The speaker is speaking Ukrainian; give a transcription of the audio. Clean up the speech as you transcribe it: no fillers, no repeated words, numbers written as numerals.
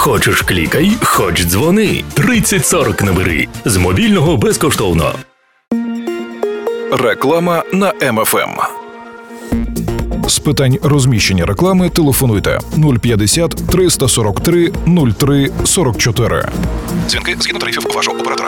Хочеш клікай, хоч дзвони. 3040 набери. З мобільного безкоштовно. Реклама на МФМ. З питань розміщення реклами телефонуйте 050 343 03 44. Дзвінки згідно тарифів вашого оператора.